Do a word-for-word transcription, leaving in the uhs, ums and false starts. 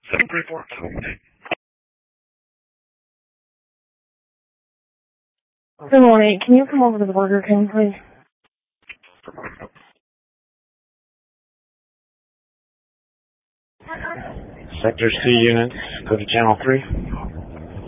seven three four. Good morning. Can you come over to the Burger King, please? Sector C units, go to channel three.